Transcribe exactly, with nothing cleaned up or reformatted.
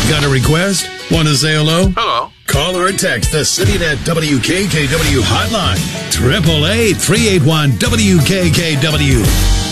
Got a request? Want to say hello? Hello. Call or text the CityNet W K K W hotline. Triple eight three eight one W K K W.